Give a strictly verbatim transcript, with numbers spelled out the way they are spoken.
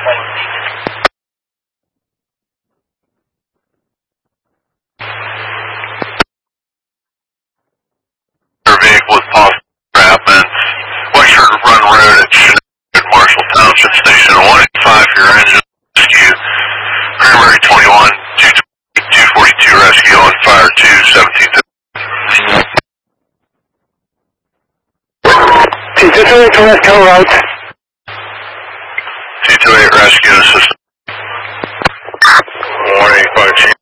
Your vehicle with possible scrapping. Western Run Road at Chinook, Marshall Township Station one eighty-five for your engine rescue. Cranberry twenty-one, two forty-two rescue on fire two, seventeen. two two eight to rescue route. two two eight rescue assistant. one eighty-five, Chief.